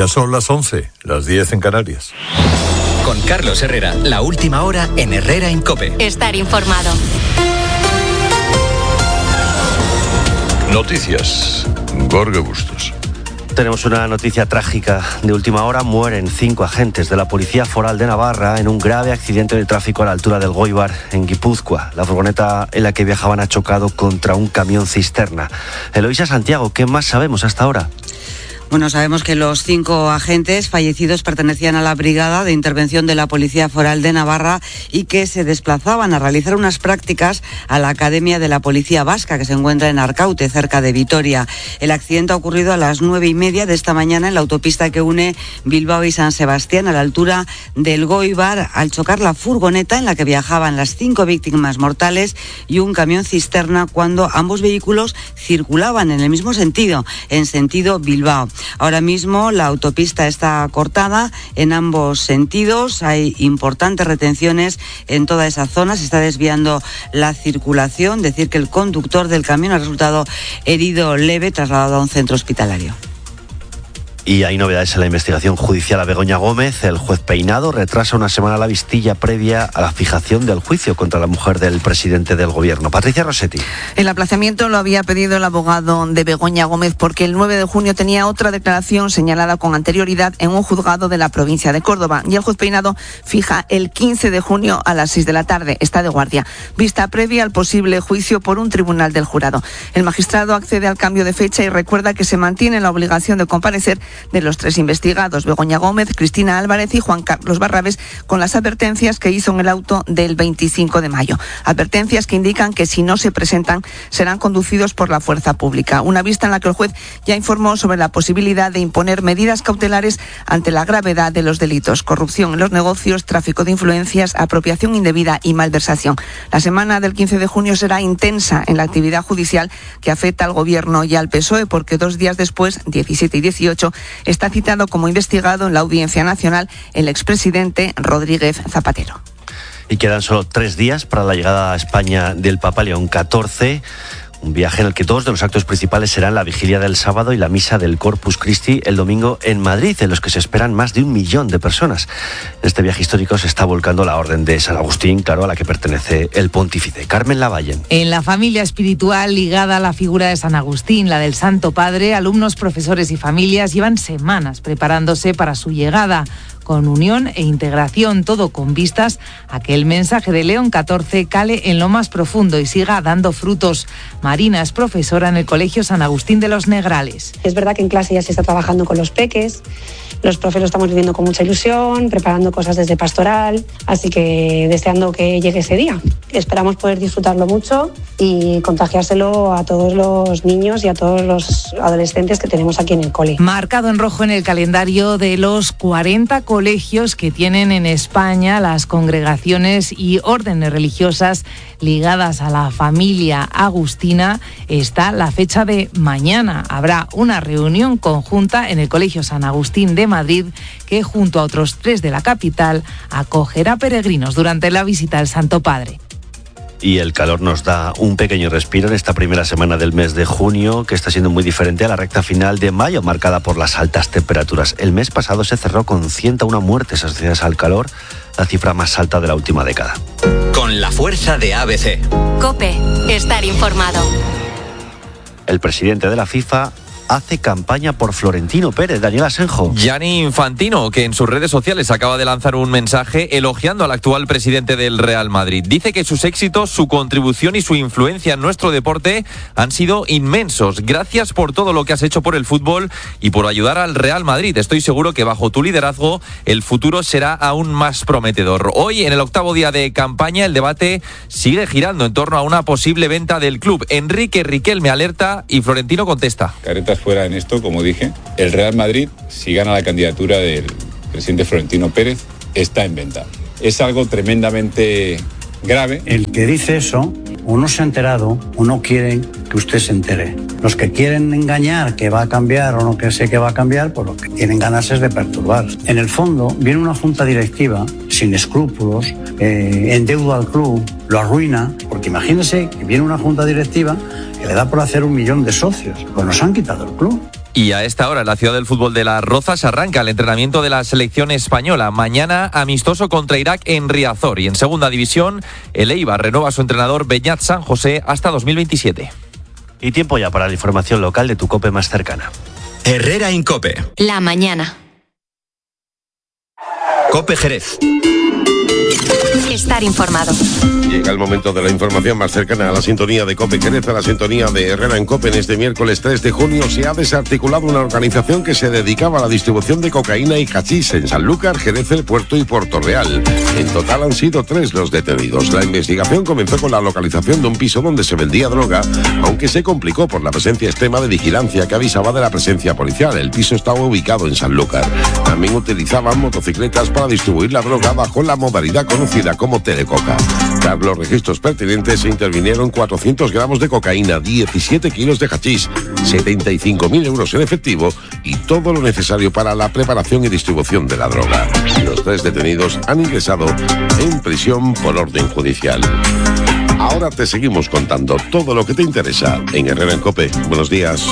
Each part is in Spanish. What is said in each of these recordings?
Ya son las 11, las 10 en Canarias. Con Carlos Herrera, la última hora en Herrera en COPE. Estar informado. Noticias. Gorge Bustos. Tenemos una noticia trágica de última hora. Mueren 5 agentes de la Policía Foral de Navarra en un grave accidente de tráfico a la altura del Goibar, en Guipúzcoa. La furgoneta en la que viajaban ha chocado contra un camión cisterna. Eloísa Santiago, ¿qué más sabemos hasta ahora? Bueno, sabemos que los 5 agentes fallecidos pertenecían a la Brigada de Intervención de la Policía Foral de Navarra y que se desplazaban a realizar unas prácticas a la Academia de la Policía Vasca, que se encuentra en Arcaute, cerca de Vitoria. El accidente ha ocurrido a las 9:30 de esta mañana en la autopista que une Bilbao y San Sebastián, a la altura del Goibar, al chocar la furgoneta en la que viajaban las 5 víctimas mortales y un camión cisterna, cuando ambos vehículos circulaban en el mismo sentido, en sentido Bilbao. Ahora mismo la autopista está cortada en ambos sentidos, hay importantes retenciones en toda esa zona, se está desviando la circulación, decir que el conductor del camión ha resultado herido leve, trasladado a un centro hospitalario. Y hay novedades en la investigación judicial a Begoña Gómez. El juez Peinado retrasa una semana la vistilla previa a la fijación del juicio contra la mujer del presidente del gobierno. Patricia Rossetti. El aplazamiento lo había pedido el abogado de Begoña Gómez porque el 9 de junio tenía otra declaración señalada con anterioridad en un juzgado de la provincia de Córdoba. Y el juez Peinado fija el 15 de junio a las 6 de la tarde. Está de guardia. Vista previa al posible juicio por un tribunal del jurado. El magistrado accede al cambio de fecha y recuerda que se mantiene la obligación de comparecer de los 3 investigados, Begoña Gómez, Cristina Álvarez y Juan Carlos Barrabés, con las advertencias que hizo en el auto del 25 de mayo. Advertencias que indican que si no se presentan serán conducidos por la fuerza pública. Una vista en la que el juez ya informó sobre la posibilidad de imponer medidas cautelares ante la gravedad de los delitos: corrupción en los negocios, tráfico de influencias, apropiación indebida y malversación. La semana del 15 de junio será intensa en la actividad judicial que afecta al Gobierno y al PSOE, porque 2 días después, 17 y 18, está citado como investigado en la Audiencia Nacional el expresidente Rodríguez Zapatero. Y quedan solo 3 días para la llegada a España del Papa León XIV. Un viaje en el que 2 de los actos principales serán la vigilia del sábado y la misa del Corpus Christi el domingo en Madrid, en los que se esperan más de 1 millón de personas. En este viaje histórico se está volcando la Orden de San Agustín, claro, a la que pertenece el pontífice. Carmen Lavallen. En la familia espiritual ligada a la figura de San Agustín, la del Santo Padre, alumnos, profesores y familias llevan semanas preparándose para su llegada, con unión e integración, todo con vistas a que el mensaje de León XIV cale en lo más profundo y siga dando frutos. Marina es profesora en el Colegio San Agustín de los Negrales. Es verdad que en clase ya se está trabajando con los peques, los profes lo estamos viviendo con mucha ilusión, preparando cosas desde pastoral, así que deseando que llegue ese día. Esperamos poder disfrutarlo mucho y contagiárselo a todos los niños y a todos los adolescentes que tenemos aquí en el cole. Marcado en rojo en el calendario de los 40 colegios que tienen en España las congregaciones y órdenes religiosas ligadas a la familia agustina, está la fecha de mañana. Habrá una reunión conjunta en el Colegio San Agustín de Madrid, que junto a otros 3 de la capital acogerá peregrinos durante la visita al Santo Padre. Y el calor nos da un pequeño respiro en esta primera semana del mes de junio, que está siendo muy diferente a la recta final de mayo, marcada por las altas temperaturas. El mes pasado se cerró con 101 muertes asociadas al calor, la cifra más alta de la última década. Con la fuerza de ABC. COPE. Estar informado. El presidente de la FIFA hace campaña por Florentino Pérez. Daniel Asenjo. Gianni Infantino, que en sus redes sociales acaba de lanzar un mensaje elogiando al actual presidente del Real Madrid. Dice que sus éxitos, su contribución y su influencia en nuestro deporte han sido inmensos. Gracias por todo lo que has hecho por el fútbol y por ayudar al Real Madrid. Estoy seguro que bajo tu liderazgo el futuro será aún más prometedor. Hoy, en el 8º día de campaña, el debate sigue girando en torno a una posible venta del club. Enrique Riquelme alerta y Florentino contesta. Caretas fuera en esto, como dije, el Real Madrid, si gana la candidatura del presidente Florentino Pérez, está en venta. Es algo tremendamente grave. El que dice eso, o no se ha enterado, o no quieren que usted se entere. Los que quieren engañar que va a cambiar o no que sé que va a cambiar, pues lo que tienen ganas es de perturbar. En el fondo, viene una junta directiva sin escrúpulos, endeuda al club, lo arruina, porque imagínese que viene una junta directiva que le da por hacer 1 millón de socios, pues nos han quitado el club. Y a esta hora, en la ciudad del fútbol de Las Rozas, arranca el entrenamiento de la selección española. Mañana, amistoso contra Irak en Riazor. Y en segunda división, el Eibar renueva a su entrenador Beñat San José hasta 2027. Y tiempo ya para la información local de tu COPE más cercana. Herrera en COPE. La mañana. COPE Jerez. Estar informado. Llega el momento de la información más cercana a la sintonía de COPE Jerez, a la sintonía de Herrera en COPE. En este miércoles 3 de junio se ha desarticulado una organización que se dedicaba a la distribución de cocaína y hachís en Sanlúcar, Jerez, El Puerto y Puerto Real. En total han sido 3 los detenidos. La investigación comenzó con la localización de un piso donde se vendía droga, aunque se complicó por la presencia extrema de vigilancia que avisaba de la presencia policial. El piso estaba ubicado en Sanlúcar. También utilizaban motocicletas para distribuir la droga bajo la modalidad conocida como telecoca. Tras los registros pertinentes se intervinieron 400 gramos de cocaína, 17 kilos de hachís, 75.000 euros en efectivo y todo lo necesario para la preparación y distribución de la droga. Los 3 detenidos han ingresado en prisión por orden judicial. Ahora te seguimos contando todo lo que te interesa en Herrera en COPE. Buenos días.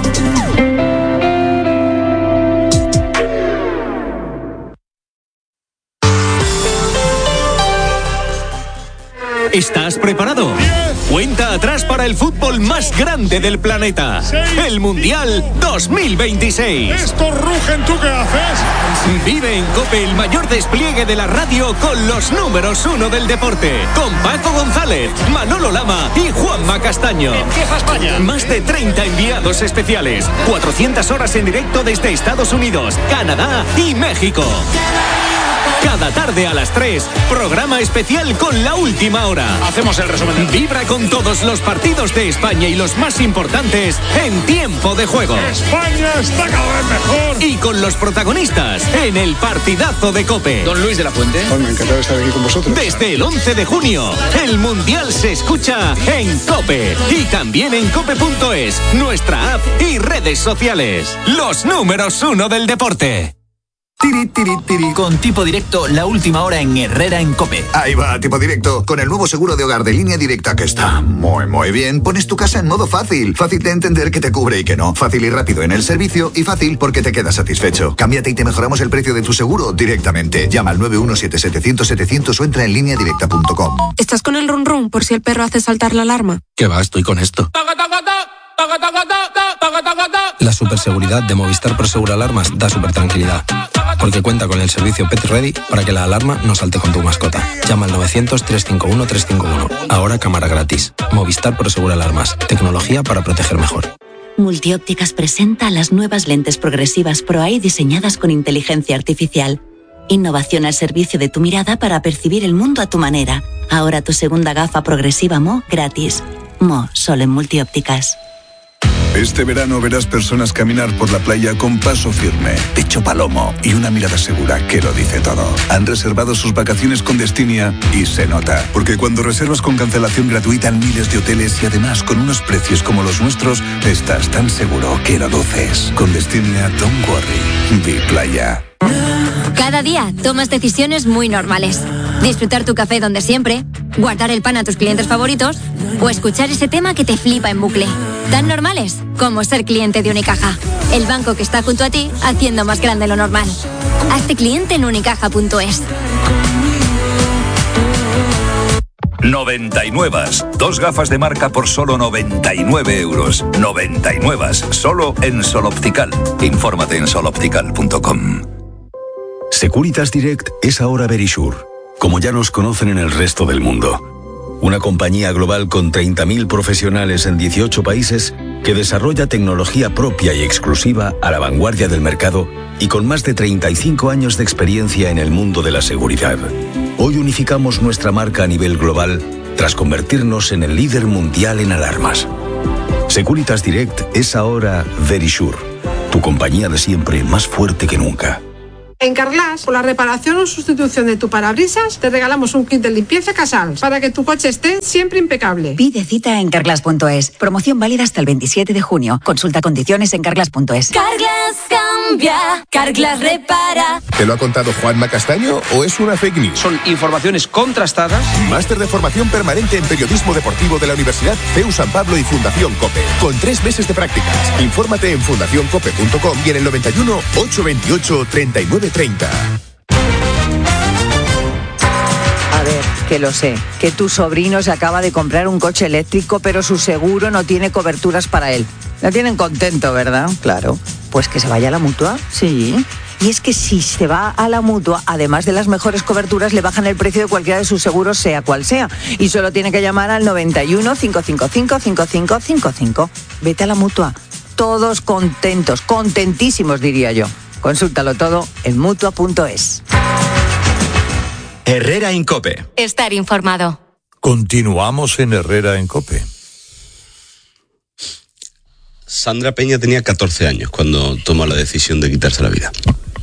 ¿Estás preparado? 10. Cuenta atrás para el fútbol más grande del planeta. 6. El Mundial 2026. Estos rugen, ¿tú qué haces? Vive en COPE el mayor despliegue de la radio con los números 1 del deporte. Con Paco González, Manolo Lama y Juanma Castaño. Empieza España. Más de 30 enviados especiales. 400 horas en directo desde Estados Unidos, Canadá y México. Cada tarde a las 3, programa especial con La Última Hora. Hacemos el resumen. Vibra con todos los partidos de España y los más importantes en tiempo de juego. España está cada vez mejor. Y con los protagonistas en el partidazo de COPE. Don Luis de la Fuente. Me encantado de estar aquí con vosotros. Desde el 11 de junio, el Mundial se escucha en COPE. Y también en COPE.es, nuestra app y redes sociales. Los números 1 del deporte. Tiri, tiri, tiri. Con Tipo Directo, La Última Hora en Herrera en COPE. Ahí va, Tipo Directo. Con el nuevo seguro de hogar de Línea Directa, que está muy bien, pones tu casa en modo fácil. Fácil de entender que te cubre y que no. Fácil y rápido en el servicio y fácil porque te quedas satisfecho. Cámbiate y te mejoramos el precio de tu seguro directamente. Llama al 917-700-700 o entra en lineadirecta.com. ¿Estás con el run run por si el perro hace saltar la alarma? ¿Qué va? Estoy con esto. La superseguridad de Movistar Prosegur Alarmas da super tranquilidad, porque cuenta con el servicio Pet Ready para que la alarma no salte con tu mascota. Llama al 900-351-351. Ahora cámara gratis. Movistar Prosegur Alarmas. Tecnología para proteger mejor. Multiópticas presenta las nuevas lentes progresivas ProEye diseñadas con inteligencia artificial. Innovación al servicio de tu mirada para percibir el mundo a tu manera. Ahora tu segunda gafa progresiva Mo gratis. Mo, solo en Multiópticas. Este verano verás personas caminar por la playa con paso firme, pecho palomo y una mirada segura que lo dice todo. Han reservado sus vacaciones con Destinia y se nota, porque cuando reservas con cancelación gratuita en miles de hoteles y además con unos precios como los nuestros, estás tan seguro que lo luces. Con Destinia, don't worry, vi playa. Cada día tomas decisiones muy normales. Disfrutar tu café donde siempre, guardar el pan a tus clientes favoritos o escuchar ese tema que te flipa en bucle. Tan normales como ser cliente de Unicaja, el banco que está junto a ti haciendo más grande lo normal. Hazte cliente en unicaja.es. 99. 2 gafas de marca por solo 99 euros. 99. Solo en Sol Optical. Infórmate en soloptical.com. Securitas Direct es ahora Verisure, como ya nos conocen en el resto del mundo. Una compañía global con 30.000 profesionales en 18 países que desarrolla tecnología propia y exclusiva a la vanguardia del mercado y con más de 35 años de experiencia en el mundo de la seguridad. Hoy unificamos nuestra marca a nivel global tras convertirnos en el líder mundial en alarmas. Securitas Direct es ahora Verisure, tu compañía de siempre más fuerte que nunca. En Carglass, por la reparación o sustitución de tu parabrisas, te regalamos un kit de limpieza Casals para que tu coche esté siempre impecable. Pide cita en Carglass.es. Promoción válida hasta el 27 de junio. Consulta condiciones en Carglass.es. Carglass cumbia, Carglass repara. ¿Te lo ha contado Juanma Castaño o es una fake news? Son informaciones contrastadas. Máster de formación permanente en periodismo deportivo de la Universidad CEU San Pablo y Fundación COPE. Con 3 meses de prácticas. Infórmate en fundacioncope.com y en el 91 828 3930. A ver, que lo sé, que tu sobrino se acaba de comprar un coche eléctrico, pero su seguro no tiene coberturas para él. Lo tienen contento, ¿verdad? Claro. Pues que se vaya a la Mutua, sí. Y es que si se va a la Mutua, además de las mejores coberturas, le bajan el precio de cualquiera de sus seguros, sea cual sea. Y solo tiene que llamar al 91 555 5555. Vete a la Mutua. Todos contentos, contentísimos, diría yo. Consúltalo todo en Mutua.es. Herrera en COPE. Estar informado. Continuamos en Herrera en COPE. Sandra Peña tenía 14 años cuando tomó la decisión de quitarse la vida.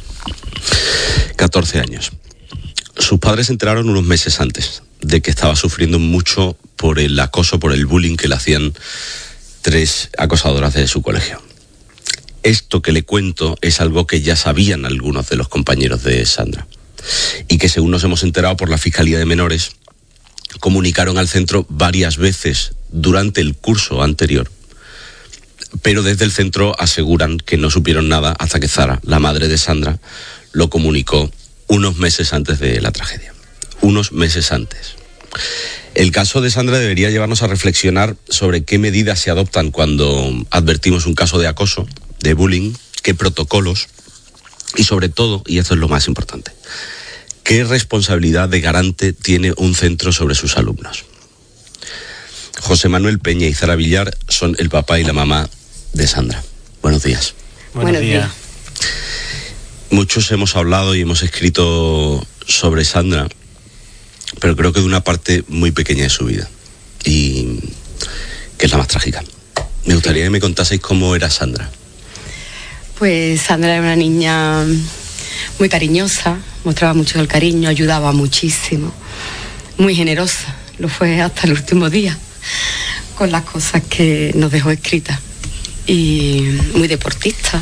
14 años. Sus padres se enteraron unos meses antes de que estaba sufriendo mucho por el acoso, por el bullying que le hacían 3 acosadoras de su colegio. Esto que le cuento es algo que ya sabían algunos de los compañeros de Sandra y que, según nos hemos enterado por la Fiscalía de Menores, comunicaron al centro varias veces durante el curso anterior. Pero desde el centro aseguran que no supieron nada hasta que Zara, la madre de Sandra, lo comunicó unos meses antes de la tragedia. Unos meses antes. El caso de Sandra debería llevarnos a reflexionar sobre qué medidas se adoptan cuando advertimos un caso de acoso, de bullying, qué protocolos y, sobre todo, y esto es lo más importante, qué responsabilidad de garante tiene un centro sobre sus alumnos. José Manuel Peña y Zara Villar son el papá y la mamá de Sandra. Buenos días. Buenos días. Muchos hemos hablado y hemos escrito sobre Sandra, pero creo que de una parte muy pequeña de su vida, y que es la más trágica. Me gustaría que me contaseis cómo era Sandra. Pues Sandra era una niña muy cariñosa, mostraba mucho el cariño, ayudaba muchísimo, muy generosa, lo fue hasta el último día, con las cosas que nos dejó escritas. Y muy deportista,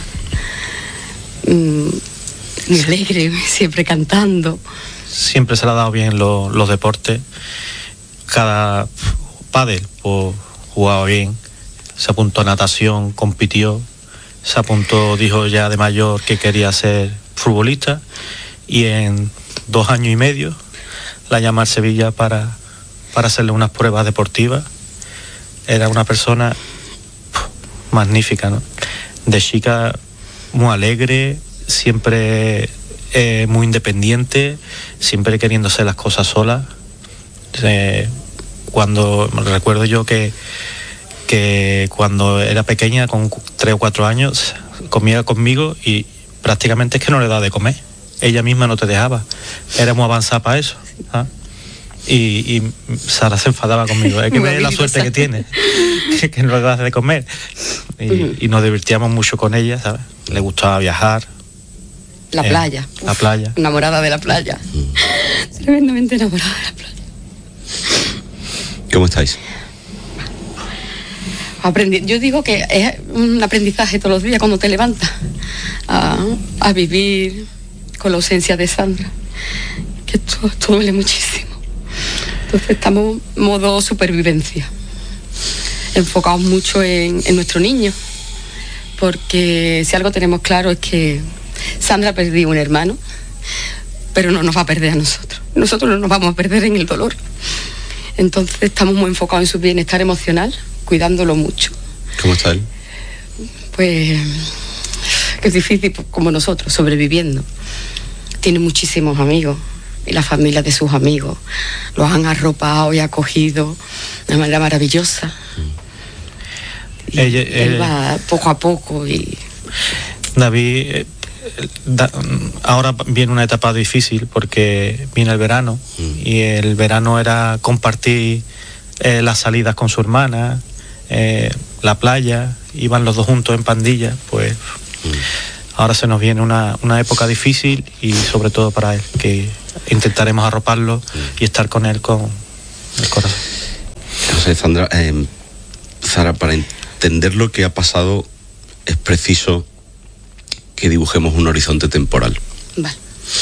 muy alegre, siempre cantando. Siempre se le ha dado bien los deportes. Cada pádel pues, jugaba bien. Se apuntó a natación, compitió. Se apuntó, dijo ya de mayor que quería ser futbolista. Y en 2 años y medio la llamó a Sevilla para hacerle unas pruebas deportivas. Era una persona magnífica, ¿no? De chica muy alegre, siempre muy independiente, siempre queriendo hacer las cosas sola. Cuando recuerdo yo que cuando era pequeña, con 3 o 4 años, comía conmigo y prácticamente es que no le daba de comer. Ella misma no te dejaba. Era muy avanzada para eso. ¿Ah? Y Sara se enfadaba conmigo. Es que ve la suerte que tiene, que no le das de comer. Y nos divertíamos mucho con ella, ¿sabes? Le gustaba viajar. La playa. La playa. Enamorada de la playa. Tremendamente enamorada de la playa. ¿Cómo estáis? Yo digo que es un aprendizaje todos los días cuando te levantas a vivir con la ausencia de Sandra. Que esto duele muchísimo. Entonces estamos en modo supervivencia, enfocados mucho en nuestro niño, porque si algo tenemos claro es que Sandra ha perdido un hermano, pero no nos va a perder a nosotros. Nosotros no nos vamos a perder en el dolor. Entonces estamos muy enfocados en su bienestar emocional, cuidándolo mucho. ¿Cómo está él? Pues es difícil, como nosotros, sobreviviendo. Tiene muchísimos amigos. Y la familia de sus amigos los han arropado y acogido de manera maravillosa. Y él va poco a poco. Y David, ahora viene una etapa difícil porque viene el verano y el verano era compartir las salidas con su hermana, la playa, iban los dos juntos en pandilla, pues ahora se nos viene una época difícil y sobre todo para él, que intentaremos arroparlo y estar con él con el corazón. No sé, Sandra, Zara, para entender lo que ha pasado es preciso que dibujemos un horizonte temporal. Vale.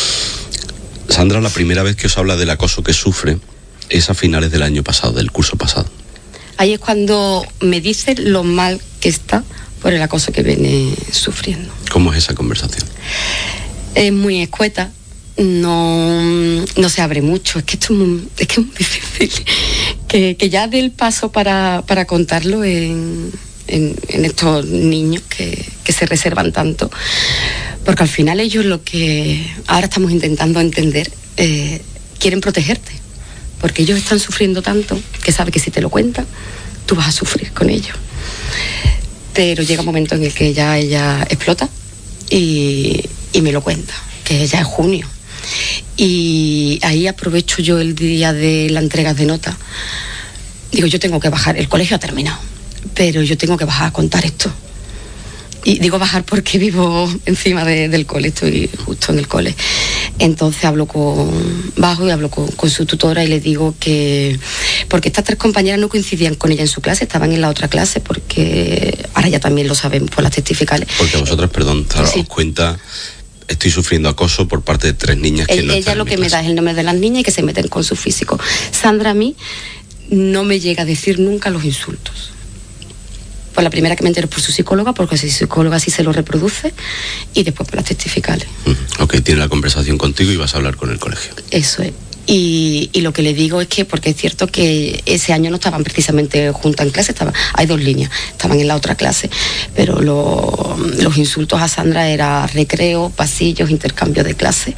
Sandra, la primera vez que os habla del acoso que sufre es a finales del año pasado, del curso pasado. Ahí es cuando me dice lo mal que está por el acoso que viene sufriendo. ¿Cómo es esa conversación? Es muy escueta, no se abre mucho, es que es muy difícil que ya dé el paso para contarlo en estos niños que se reservan tanto, porque al final ellos lo que ahora estamos intentando entender, quieren protegerte, porque ellos están sufriendo tanto que saben que si te lo cuentan, tú vas a sufrir con ellos. Pero llega un momento en el que ya ella explota y me lo cuenta, que ya es junio. Y ahí aprovecho yo el día de la entrega de nota. Digo, yo tengo que bajar, el colegio ha terminado, pero yo tengo que bajar a contar esto. Y digo bajar porque vivo encima del cole, estoy justo en el cole. Entonces bajo y hablo con su tutora y le digo que... Porque estas 3 compañeras no coincidían con ella en su clase, estaban en la otra clase, porque ahora ya también lo sabemos por las testificales. Porque vosotras, perdón, sí. Os cuenta... Estoy sufriendo acoso por parte de 3 niñas que no están en mi clase. Ella lo que me da es el nombre de las niñas y que se meten con su físico. Sandra a mí no me llega a decir nunca los insultos. Pues la primera que me entero es por su psicóloga, porque su psicóloga sí se lo reproduce, y después por las testificales. Ok, tiene la conversación contigo y vas a hablar con el colegio. Eso es. Y lo que le digo es que, porque es cierto que ese año no estaban precisamente juntas en clase, hay 2 líneas, estaban en la otra clase, pero los insultos a Sandra era recreo, pasillos, intercambio de clase.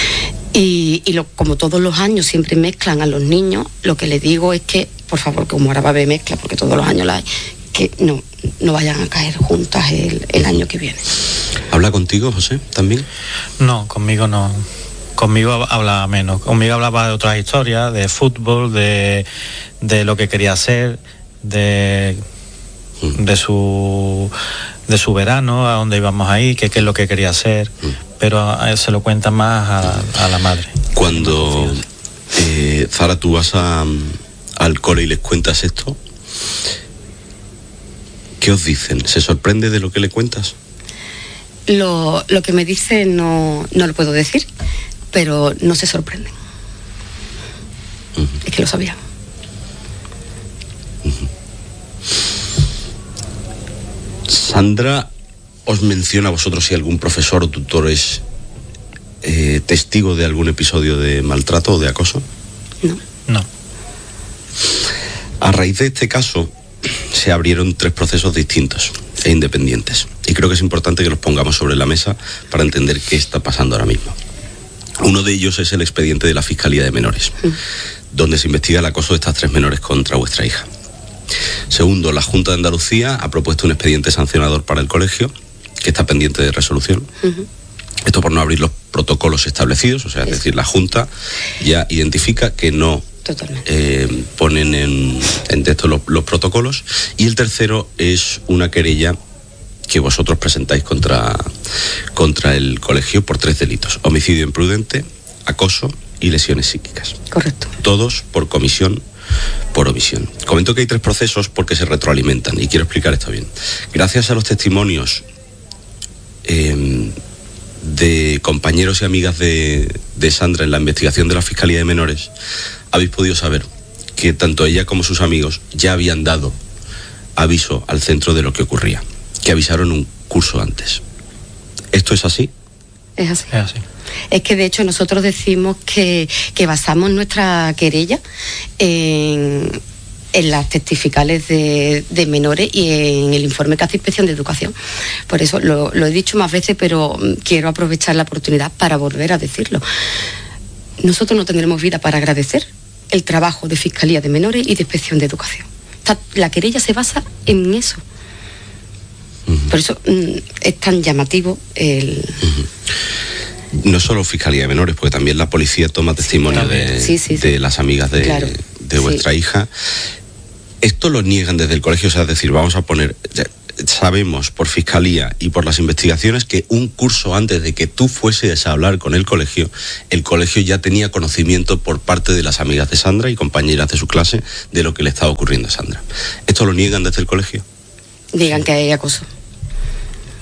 Como todos los años siempre mezclan a los niños, lo que le digo es que, por favor, como ahora va a haber mezcla, porque todos los años la hay, que no vayan a caer juntas el año que viene. ¿Habla contigo, José, también? No, conmigo no. Conmigo hablaba menos. Conmigo hablaba de otras historias, de fútbol, de lo que quería hacer, de su verano, a dónde íbamos a ir, qué es lo que quería hacer. Pero se lo cuenta más a la madre. Cuando, Zara, tú vas al cole y les cuentas esto, ¿qué os dicen? ¿Se sorprende de lo que le cuentas? Lo que me dicen no lo puedo decir, pero no se sorprenden. Es que lo sabían. Sandra os menciona a vosotros si algún profesor o tutor es testigo de algún episodio de maltrato o de acoso. No. A raíz de este caso se abrieron 3 procesos distintos e independientes, y creo que es importante que los pongamos sobre la mesa para entender qué está pasando ahora mismo. Uno de ellos es el expediente de la Fiscalía de Menores, donde se investiga el acoso de estas 3 menores contra vuestra hija. Segundo, la Junta de Andalucía ha propuesto un expediente sancionador para el colegio, que está pendiente de resolución. Esto por no abrir los protocolos establecidos, o sea, es decir, la Junta ya identifica que no ponen en texto los protocolos. Y el tercero es una querella que vosotros presentáis contra el colegio por 3 delitos: homicidio imprudente, acoso y lesiones psíquicas. Correcto. Todos por comisión, por omisión. Comento que hay 3 procesos porque se retroalimentan, y quiero explicar esto bien. Gracias a los testimonios de compañeros y amigas de Sandra en la investigación de la Fiscalía de Menores, habéis podido saber que tanto ella como sus amigos ya habían dado aviso al centro de lo que ocurría, que avisaron un curso antes. ¿Esto es así? Es así. Es que de hecho nosotros decimos que basamos nuestra querella en las testificales de menores y en el informe que hace Inspección de Educación. Por eso lo he dicho más veces, pero quiero aprovechar la oportunidad para volver a decirlo. Nosotros no tendremos vida para agradecer el trabajo de Fiscalía de Menores y de Inspección de Educación. La querella se basa en eso. Por eso es tan llamativo el... No solo Fiscalía de Menores, porque también la policía toma testimonio de las amigas de vuestra hija. Esto lo niegan desde el colegio, o sea, es decir, vamos a poner... Sabemos por Fiscalía y por las investigaciones que un curso antes de que tú fueses a hablar con el colegio ya tenía conocimiento por parte de las amigas de Sandra y compañeras de su clase de lo que le estaba ocurriendo a Sandra. ¿Esto lo niegan desde el colegio? Digan que hay acoso.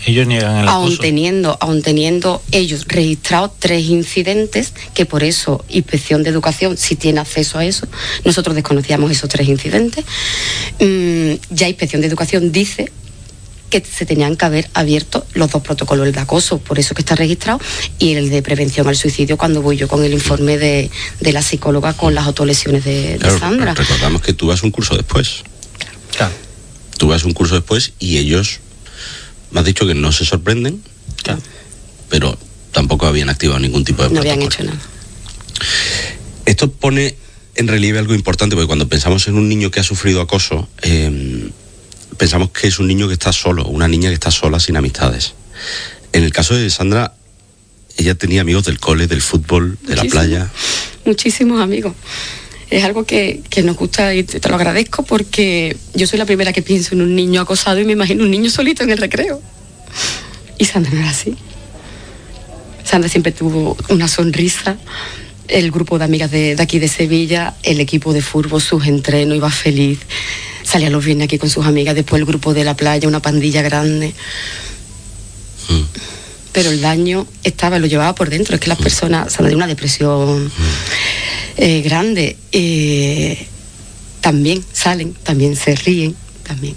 Ellos niegan el acoso. Aun teniendo ellos registrados 3 incidentes, que por eso Inspección de Educación sí tiene acceso a eso. Nosotros desconocíamos esos 3 incidentes. Ya Inspección de Educación dice que se tenían que haber abierto los 2 protocolos, el de acoso, por eso que está registrado, y el de prevención al suicidio, cuando voy yo con el informe de la psicóloga con las autolesiones de Sandra. Recordamos que tú vas un curso después. Claro. Tú vas un curso después y ellos me has dicho que no se sorprenden, claro, pero tampoco habían activado ningún tipo de protocolo. No habían hecho nada. Esto pone en relieve algo importante, porque cuando pensamos en un niño que ha sufrido acoso, pensamos que es un niño que está solo, una niña que está sola, sin amistades. En el caso de Sandra, ella tenía amigos del cole, del fútbol, de la playa. Muchísimos amigos. Es algo que nos gusta y te lo agradezco, porque yo soy la primera que pienso en un niño acosado y me imagino un niño solito en el recreo. Y Sandra no era así. Sandra siempre tuvo una sonrisa. El grupo de amigas de aquí de Sevilla, el equipo de fútbol, sus entrenos, iba feliz. Salía los viernes aquí con sus amigas, después el grupo de la playa, una pandilla grande. Pero el daño lo llevaba por dentro. Es que las personas, Sandra, de una depresión grande, también salen, también se ríen, también.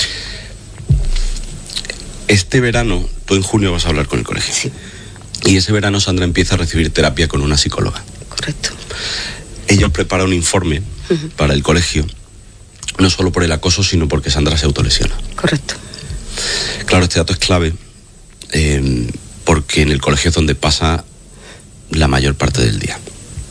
Este verano, tú en junio vas a hablar con el colegio. Sí. Y ese verano Sandra empieza a recibir terapia con una psicóloga. Correcto. Ella prepara un informe para el colegio, no solo por el acoso, sino porque Sandra se autolesiona. Correcto. Claro, este dato es clave, porque en el colegio es donde pasa la mayor parte del día.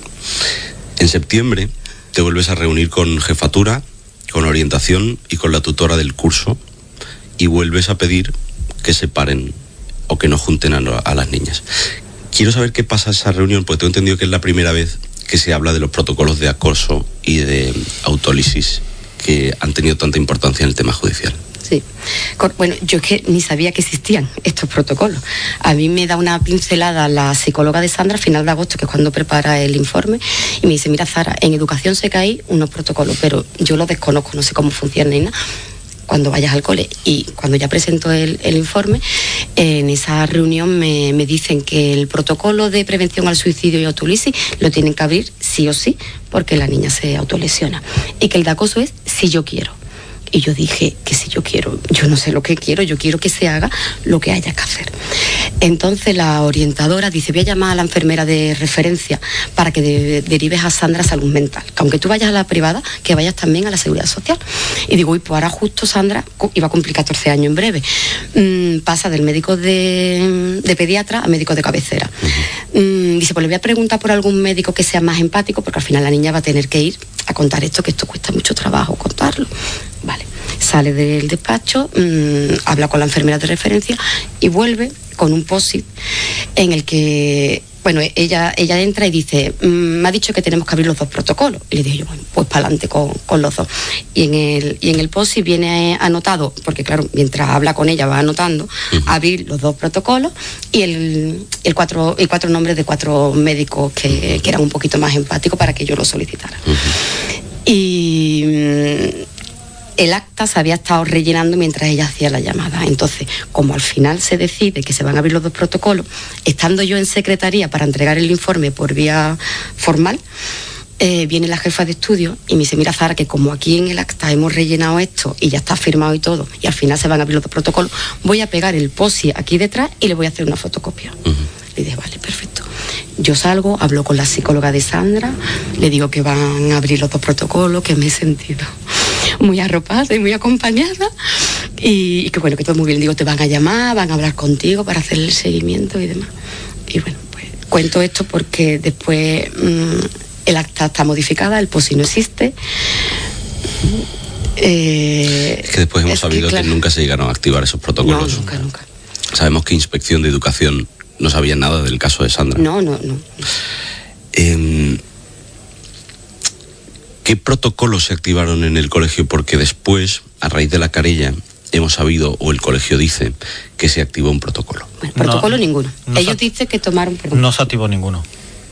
En septiembre te vuelves a reunir con jefatura, con orientación y con la tutora del curso, y vuelves a pedir que separen o que no junten a las niñas. Quiero saber qué pasa esa reunión, porque tengo entendido que es la primera vez que se habla de los protocolos de acoso y de autólisis que han tenido tanta importancia en el tema judicial. Sí. Bueno, yo es que ni sabía que existían estos protocolos. A mí me da una pincelada la psicóloga de Sandra a final de agosto, que es cuando prepara el informe, y me dice, mira, Zara, en educación sé que hay unos protocolos, pero yo los desconozco, no sé cómo funcionan ni nada. Cuando vayas al cole, y cuando ya presento el informe, en esa reunión me dicen que el protocolo de prevención al suicidio y autolisis lo tienen que abrir sí o sí, porque la niña se autolesiona, y que el de acoso es si yo quiero. Y yo dije que si yo quiero, yo no sé lo que quiero, yo quiero que se haga lo que haya que hacer. Entonces la orientadora dice, voy a llamar a la enfermera de referencia para que derives a Sandra a salud mental, que aunque tú vayas a la privada, que vayas también a la seguridad social. Y digo, pues ahora justo Sandra iba a cumplir 14 años en breve, pasa del médico de pediatra a médico de cabecera. Dice, pues le voy a preguntar por algún médico que sea más empático, porque al final la niña va a tener que ir a contar esto, que esto cuesta mucho trabajo contarlo. Vale, sale del despacho, habla con la enfermera de referencia y vuelve con un post-it en el que, bueno, ella entra y dice, me ha dicho que tenemos que abrir los 2 protocolos. Y le digo yo, bueno, pues para adelante con los 2. Y en el post-it viene anotado, porque claro, mientras habla con ella va anotando, abrir los 2 protocolos y el 4 nombres de 4 médicos que eran un poquito más empáticos para que yo lo solicitara. Y el acta se había estado rellenando mientras ella hacía la llamada. Entonces, como al final se decide que se van a abrir los 2 protocolos, estando yo en secretaría para entregar el informe por vía formal, viene la jefa de estudio y me dice, mira, Zara, que como aquí en el acta hemos rellenado esto y ya está firmado y todo, y al final se van a abrir los 2 protocolos, voy a pegar el posi aquí detrás y le voy a hacer una fotocopia. Le dije, vale, perfecto. Yo salgo, hablo con la psicóloga de Sandra, le digo que van a abrir los 2 protocolos, que me he sentido muy arropada y muy acompañada, y que bueno, que todo muy bien. Digo, te van a llamar, van a hablar contigo para hacer el seguimiento y demás. Y bueno, pues cuento esto porque después el acta está modificada, el POSI no existe. Es que después hemos sabido que nunca se llegaron a activar esos protocolos. No, nunca. Sabemos que Inspección de Educación no sabía nada del caso de Sandra. No. ¿Qué protocolos se activaron en el colegio? Porque después, a raíz de la querella, hemos sabido, o el colegio dice, que se activó un protocolo. Bueno, protocolo ninguno. Ellos dicen que tomaron... No se activó ninguno.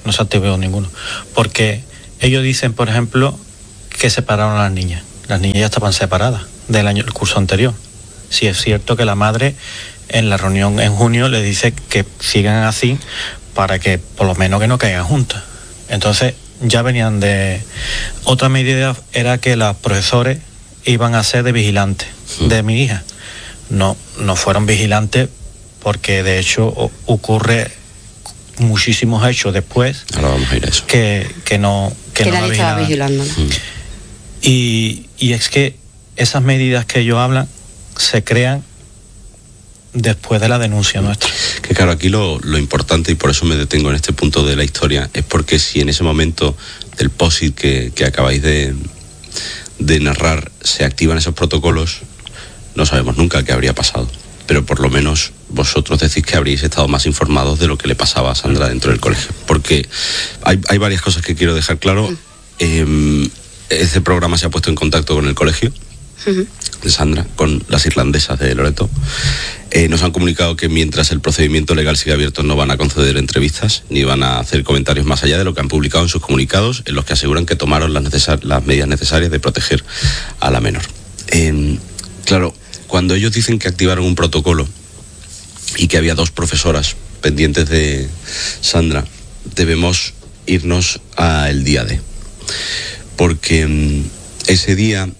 Porque ellos dicen, por ejemplo, que separaron a las niñas. Las niñas ya estaban separadas del curso anterior. Sí es cierto que la madre en la reunión en junio le dice que sigan así para que por lo menos que no caigan juntas. Entonces ya venían de... Otra medida era que los profesores iban a ser de vigilantes de mi hija. No fueron vigilantes porque de hecho ocurre muchísimos hechos después. Ahora vamos a ir a eso. Que no nadie estaba vigilando. Y es que esas medidas que ellos hablan se crean después de la denuncia nuestra. Que claro, aquí lo importante, y por eso me detengo en este punto de la historia, es porque si en ese momento del POSIT que acabáis de narrar se activan esos protocolos, no sabemos nunca qué habría pasado. Pero por lo menos vosotros decís que habríais estado más informados de lo que le pasaba a Sandra dentro del colegio. Porque hay varias cosas que quiero dejar claro. Este programa se ha puesto en contacto con el colegio de Sandra, con las irlandesas de Loreto. Nos han comunicado que mientras el procedimiento legal sigue abierto no van a conceder entrevistas ni van a hacer comentarios más allá de lo que han publicado en sus comunicados, en los que aseguran que tomaron las medidas necesarias de proteger a la menor. Claro, cuando ellos dicen que activaron un protocolo y que había 2 profesoras pendientes de Sandra, debemos irnos al día D. Porque ese día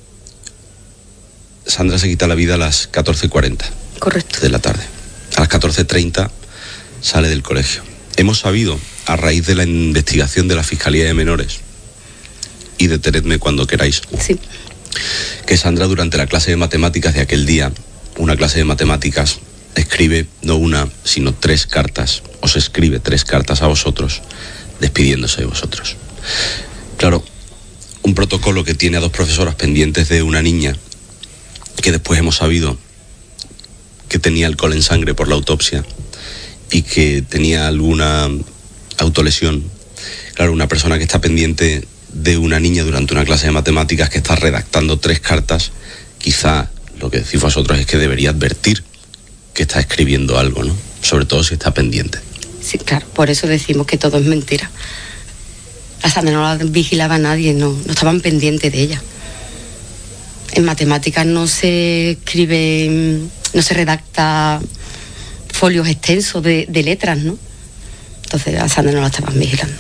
Sandra se quita la vida a las 14:40. Correcto. De la tarde. A las 14:30 sale del colegio. Hemos sabido, a raíz de la investigación de la Fiscalía de Menores, y detenedme cuando queráis, sí, que Sandra durante la clase de matemáticas de aquel día, una clase de matemáticas, escribe no una, sino 3 cartas. Os escribe 3 cartas a vosotros, despidiéndose de vosotros. Claro, un protocolo que tiene a 2 profesoras pendientes de una niña, que después hemos sabido que tenía alcohol en sangre por la autopsia y que tenía alguna autolesión. Claro, una persona que está pendiente de una niña durante una clase de matemáticas, que está redactando 3 cartas, quizá lo que decís vosotros es que debería advertir que está escribiendo algo, ¿no? Sobre todo si está pendiente. Sí, claro, por eso decimos que todo es mentira. A Sandra no la vigilaba nadie, no estaban pendientes de ella. En matemáticas no se escribe, no se redacta folios extensos de letras, ¿no? Entonces a Sandra no la estaban vigilando.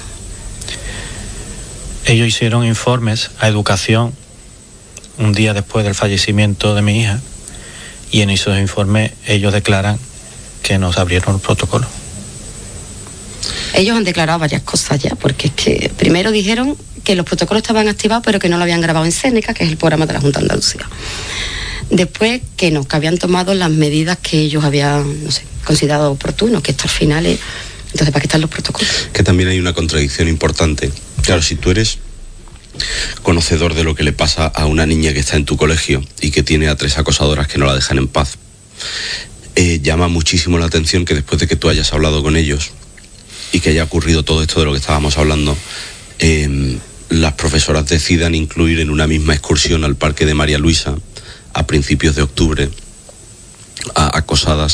Ellos hicieron informes a educación un día después del fallecimiento de mi hija, y en esos informes ellos declaran que nos abrieron el protocolo. Ellos han declarado varias cosas ya, porque es que primero dijeron que los protocolos estaban activados pero que no lo habían grabado en Seneca, que es el programa de la Junta de Andalucía. Después que no, que habían tomado las medidas que ellos habían, considerado oportunos, que esto al final es... Entonces, ¿para qué están los protocolos? Que también hay una contradicción importante. Claro, si tú eres conocedor de lo que le pasa a una niña que está en tu colegio y que tiene a 3 acosadoras que no la dejan en paz, llama muchísimo la atención que después de que tú hayas hablado con ellos y que haya ocurrido todo esto de lo que estábamos hablando, las profesoras decidan incluir en una misma excursión al Parque de María Luisa a principios de octubre a acosada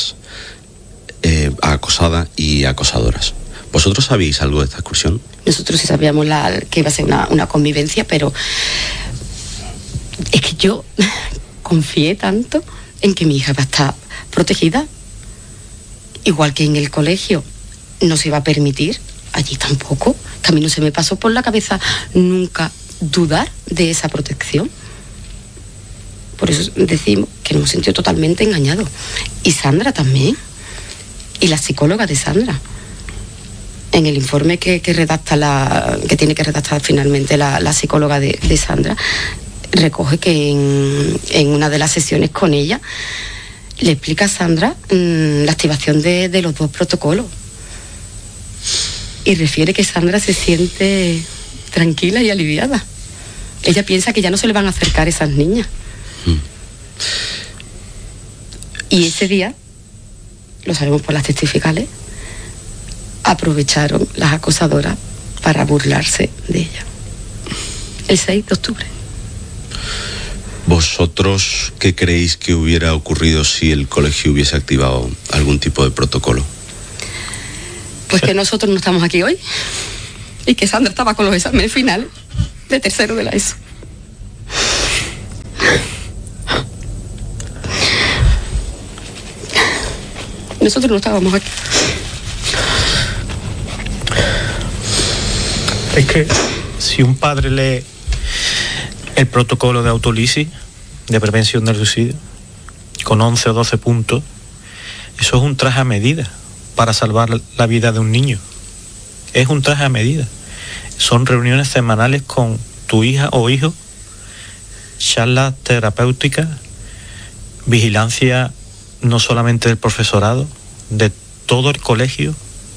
y acosadoras. ¿Vosotros sabéis algo de esta excursión? Nosotros sí sabíamos que iba a ser una convivencia, pero es que yo confié tanto en que mi hija va a estar protegida, igual que en el colegio no se iba a permitir, allí tampoco, que a mí no se me pasó por la cabeza nunca dudar de esa protección. Por eso decimos que nos hemos sentido totalmente engañados. Y Sandra también, y la psicóloga de Sandra. En el informe que tiene que redactar finalmente la psicóloga de Sandra, recoge que en una de las sesiones con ella le explica a Sandra la activación de los 2 protocolos. Y refiere que Sandra se siente tranquila y aliviada. Ella piensa que ya no se le van a acercar esas niñas. Y ese día, lo sabemos por las testificales, aprovecharon las acosadoras para burlarse de ella. El 6 de octubre. ¿Vosotros qué creéis que hubiera ocurrido si el colegio hubiese activado algún tipo de protocolo? Pues que nosotros no estamos aquí hoy y que Sandra estaba con los exámenes finales de tercero de la ESO. nosotros no estábamos aquí. Es que si un padre lee el protocolo de autolisis, de prevención del suicidio, con 11 o 12 puntos, eso es un traje a medida para salvar la vida de un niño. Es un traje a medida. Son reuniones semanales con tu hija o hijo, charlas terapéuticas, vigilancia no solamente del profesorado, de todo el colegio,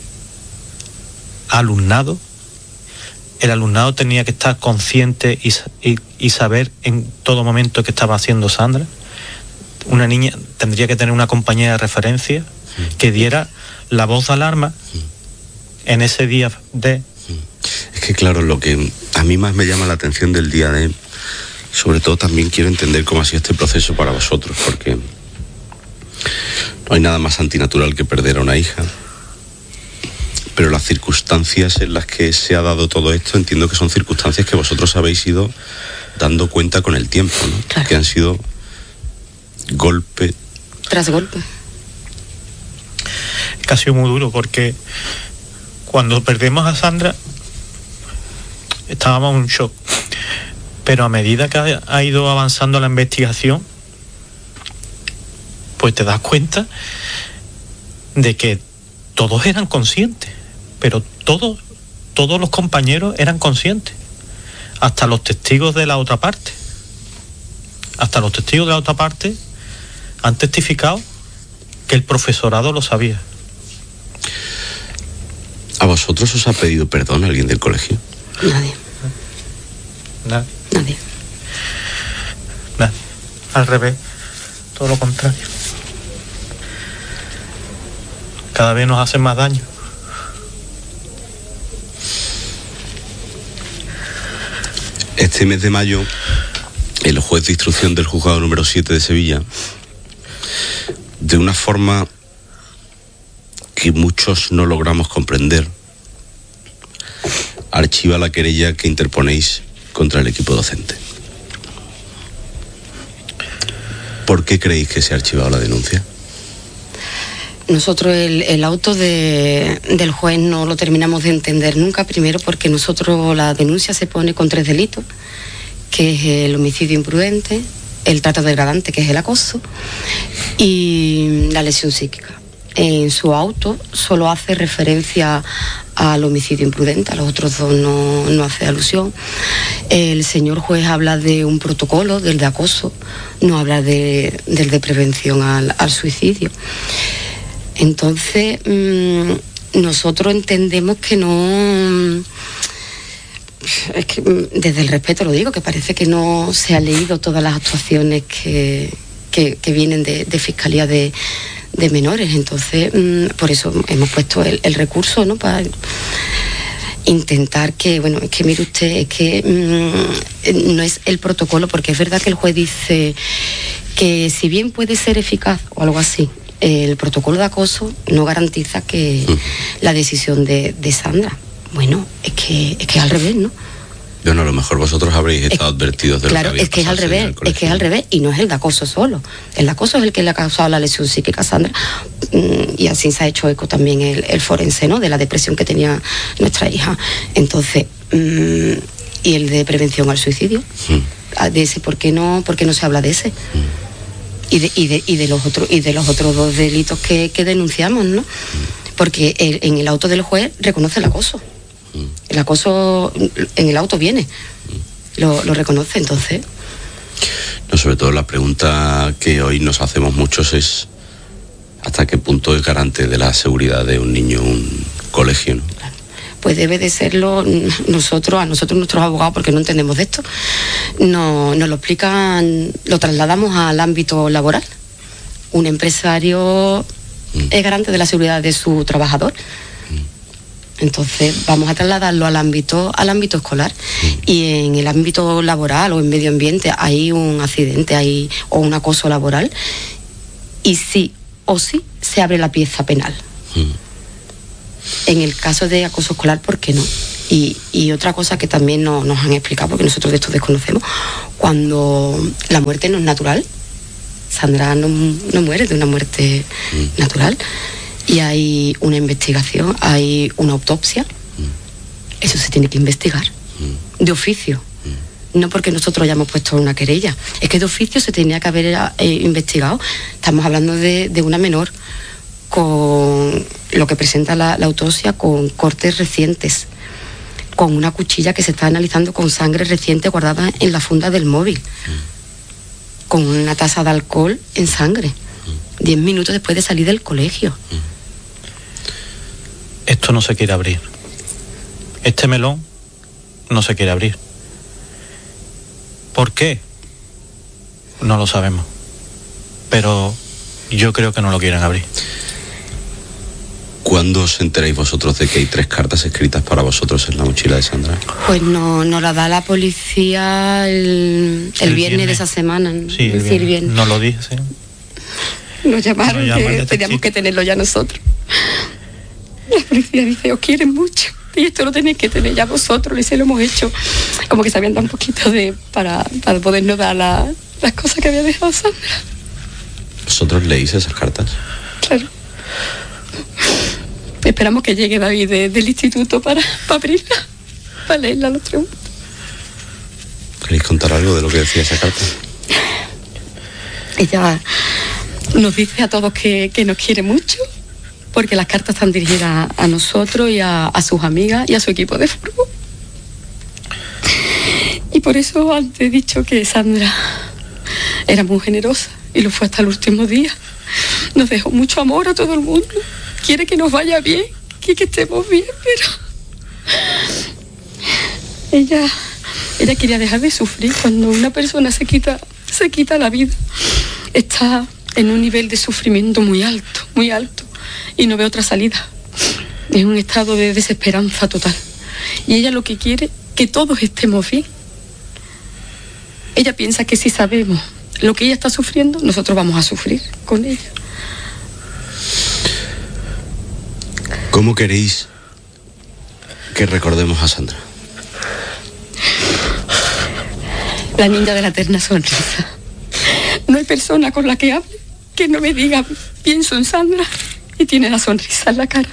alumnado. El alumnado tenía que estar consciente y saber en todo momento qué estaba haciendo Sandra. Una niña tendría que tener una compañera de referencia que diera la voz de alarma en ese día de... Es que claro, lo que a mí más me llama la atención del día de... Sobre todo también quiero entender cómo ha sido este proceso para vosotros, porque no hay nada más antinatural que perder a una hija. Pero las circunstancias en las que se ha dado todo esto, entiendo que son circunstancias que vosotros habéis ido dando cuenta con el tiempo, ¿no? Claro. Que han sido golpe tras golpe. Es que ha sido muy duro, porque cuando perdemos a Sandra estábamos en un shock, pero a medida que ha ido avanzando la investigación, pues te das cuenta de que todos eran conscientes, pero todos los compañeros eran conscientes, hasta los testigos de la otra parte. Hasta los testigos de la otra parte han testificado que el profesorado lo sabía. ¿A vosotros os ha pedido perdón alguien del colegio? Nadie. Nadie. Al revés, todo lo contrario. Cada vez nos hacen más daño. Este mes de mayo, el juez de instrucción del juzgado número 7 de Sevilla, de una forma que muchos no logramos comprender, archiva la querella que interponéis contra el equipo docente. ¿Por qué creéis que se ha archivado la denuncia? Nosotros el auto del juez no lo terminamos de entender nunca, primero porque nosotros la denuncia se pone con 3 delitos, que es el homicidio imprudente, el trato degradante, que es el acoso, y la lesión psíquica. En su auto solo hace referencia al homicidio imprudente, a los otros 2 no hace alusión. El señor juez habla de un protocolo, del de acoso, no habla del de prevención al suicidio. Entonces, nosotros entendemos que no... Es que desde el respeto lo digo, que parece que no se han leído todas las actuaciones que vienen de Fiscalía de Menores. Entonces, por eso hemos puesto el recurso, ¿no? Para intentar que, bueno, es que mire usted, es que no es el protocolo, porque es verdad que el juez dice que si bien puede ser eficaz o algo así, el protocolo de acoso no garantiza que la decisión de Sandra. Bueno, es que es al revés, ¿no? Bueno, a lo mejor vosotros habréis estado advertidos de claro, lo que había pasado. Claro, es que es al revés, y no es el de acoso solo. El de acoso es el que le ha causado la lesión psíquica a Sandra, y así se ha hecho eco también el forense, ¿no? De la depresión que tenía nuestra hija. Entonces, y el de prevención al suicidio, de ese, ¿por qué no se habla de ese? Y de los otros 2 delitos que denunciamos, ¿no? Porque en el auto del juez reconoce el acoso. El acoso en el auto viene, lo reconoce. Entonces, no, sobre todo la pregunta que hoy nos hacemos muchos es ¿hasta qué punto es garante de la seguridad de un niño un colegio, ¿no? Claro. Pues debe de serlo. A nosotros nuestros abogados, porque no entendemos de esto, nos lo explican, lo trasladamos al ámbito laboral. Un empresario es garante de la seguridad de su trabajador. Entonces vamos a trasladarlo al ámbito escolar. Y en el ámbito laboral o en medio ambiente hay un accidente o un acoso laboral, y sí o sí se abre la pieza penal. En el caso de acoso escolar, ¿por qué no? Y otra cosa que también nos han explicado, porque nosotros de esto desconocemos, cuando la muerte no es natural, Sandra no muere de una muerte natural, y hay una investigación, hay una autopsia, eso se tiene que investigar de oficio. No porque nosotros hayamos puesto una querella, es que de oficio se tenía que haber investigado. Estamos hablando de una menor con lo que presenta la autopsia, con cortes recientes, con una cuchilla que se está analizando con sangre reciente guardada en la funda del móvil, con una tasa de alcohol en sangre, 10 minutos después de salir del colegio. Esto no se quiere abrir. Este melón no se quiere abrir. ¿Por qué? No lo sabemos. Pero yo creo que no lo quieren abrir. ¿Cuándo os enteráis vosotros de que hay 3 cartas escritas para vosotros en la mochila de Sandra? Pues no la da la policía el viernes de esa semana. Sí, el viernes. No lo dije, sí. Nos llamaron que teníamos que tenerlo ya nosotros. La policía dice, os quieren mucho y esto lo tenéis que tener ya vosotros, y se lo hemos hecho. Como que se habían dado un poquito para podernos dar las cosas que había dejado Sandra. ¿Vosotros leéis esas cartas? Claro. Esperamos que llegue David del instituto para abrirla, para leerla los 3 minutos. ¿Queréis contar algo de lo que decía esa carta? Ella nos dice a todos que nos quiere mucho, porque las cartas están dirigidas a nosotros y a sus amigas y a su equipo de fútbol. Y por eso antes he dicho que Sandra era muy generosa y lo fue hasta el último día. Nos dejó mucho amor a todo el mundo. Quiere que nos vaya bien, que estemos bien, pero ella quería dejar de sufrir. Cuando una persona se quita la vida, está en un nivel de sufrimiento muy alto, y no ve otra salida. Es un estado de desesperanza total. Y ella lo que quiere, que todos estemos bien. Ella piensa que si sabemos lo que ella está sufriendo, nosotros vamos a sufrir con ella. ¿Cómo queréis que recordemos a Sandra? La niña de la eterna sonrisa. No hay persona con la que hable que no me diga, pienso en Sandra, y tiene la sonrisa en la cara.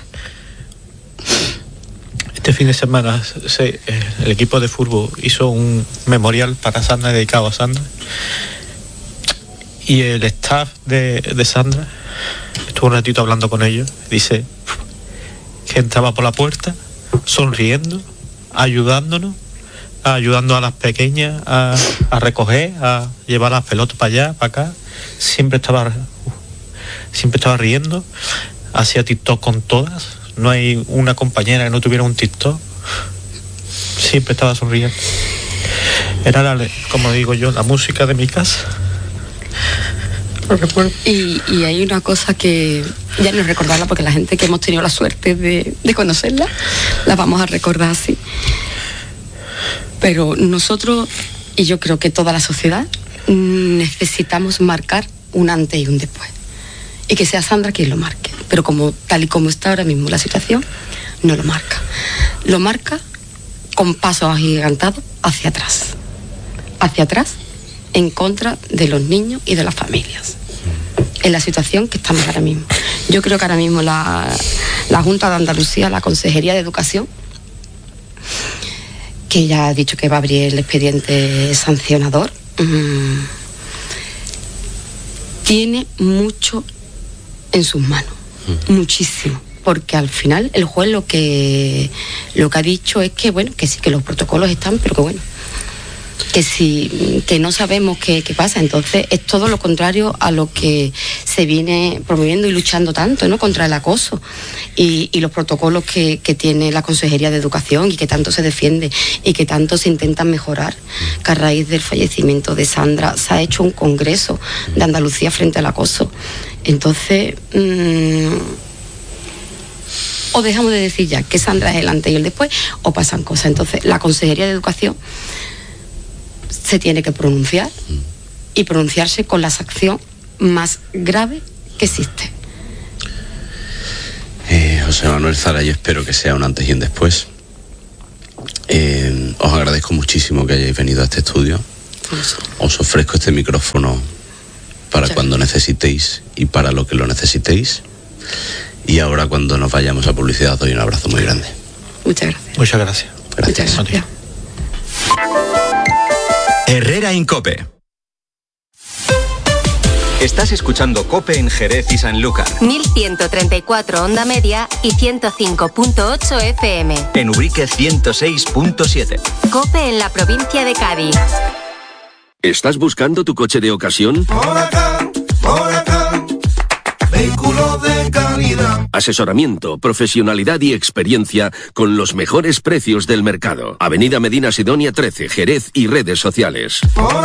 Este fin de semana el equipo de fútbol hizo un memorial para Sandra, dedicado a Sandra, y el staff de Sandra estuvo un ratito hablando con ellos. Dice que entraba por la puerta sonriendo, ayudando a las pequeñas a recoger, a llevar las pelotas para allá, para acá. Siempre estaba riendo, hacía TikTok con todas. No hay una compañera que no tuviera un TikTok. Siempre estaba sonriendo. Era, como digo yo, la música de mi casa. Y hay una cosa que ya no recordarla, porque la gente que hemos tenido la suerte de conocerla, la vamos a recordar así. Pero nosotros, y yo creo que toda la sociedad, necesitamos marcar un antes y un después. Y que sea Sandra quien lo marque. Pero tal y como está ahora mismo la situación, no lo marca. Lo marca con pasos agigantados hacia atrás. Hacia atrás, en contra de los niños y de las familias. En la situación que estamos ahora mismo. Yo creo que ahora mismo la Junta de Andalucía, la Consejería de Educación, que ya ha dicho que va a abrir el expediente sancionador, tiene mucho en sus manos, muchísimo, porque al final el juez lo que ha dicho es que bueno, que sí, que los protocolos están, pero que bueno, que no sabemos qué pasa. Entonces es todo lo contrario a lo que se viene promoviendo y luchando tanto, ¿no?, contra el acoso y los protocolos que tiene la Consejería de Educación y que tanto se defiende y que tanto se intentan mejorar. Que a raíz del fallecimiento de Sandra se ha hecho un congreso de Andalucía frente al acoso. Entonces o dejamos de decir ya que Sandra es el antes y el después, o pasan cosas. Entonces la Consejería de Educación se tiene que pronunciar, y pronunciarse con la sanción más grave que existe. José Manuel Zara, yo espero que sea un antes y un después. Os agradezco muchísimo que hayáis venido a este estudio. Os ofrezco este micrófono para cuando necesitéis y para lo que lo necesitéis. Y ahora cuando nos vayamos a publicidad doy un abrazo muy grande. Muchas gracias. Muchas gracias. Gracias. Muchas gracias. Herrera en COPE. Estás escuchando COPE en Jerez y Sanlúcar. 1134 onda media y 105.8 FM. En Ubrique 106.7. COPE en la provincia de Cádiz. ¿Estás buscando tu coche de ocasión? Vehículo de calidad. Asesoramiento, profesionalidad y experiencia con los mejores precios del mercado. Avenida Medina Sidonia 13, Jerez y redes sociales.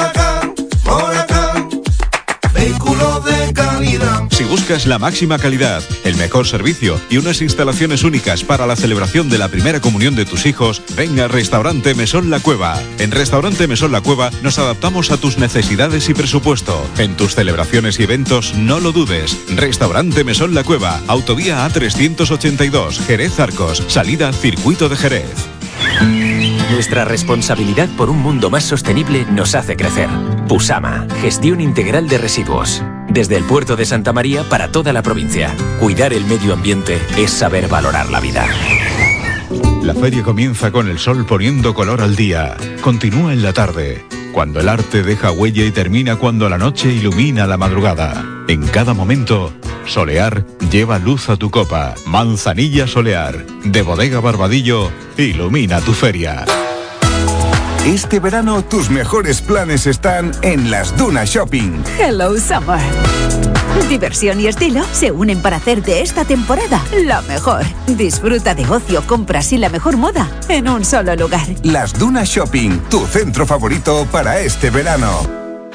Vehículo de calidad. Si buscas la máxima calidad, el mejor servicio y unas instalaciones únicas para la celebración de la primera comunión de tus hijos, ven a Restaurante Mesón La Cueva. En Restaurante Mesón La Cueva nos adaptamos a tus necesidades y presupuesto. En tus celebraciones y eventos, no lo dudes. Restaurante Mesón La Cueva, Autovía A382, Jerez Arcos, salida Circuito de Jerez. Nuestra responsabilidad por un mundo más sostenible nos hace crecer. Pusama, gestión integral de residuos. Desde el puerto de Santa María para toda la provincia. Cuidar el medio ambiente es saber valorar la vida. La feria comienza con el sol poniendo color al día. Continúa en la tarde, cuando el arte deja huella y termina cuando la noche ilumina la madrugada. En cada momento, Solear lleva luz a tu copa. Manzanilla Solear, de Bodega Barbadillo, ilumina tu feria. Este verano tus mejores planes están en Las Dunas Shopping. Hello Summer. Diversión y estilo se unen para hacer de esta temporada la mejor. Disfruta de ocio, compras y la mejor moda en un solo lugar. Las Dunas Shopping, tu centro favorito para este verano.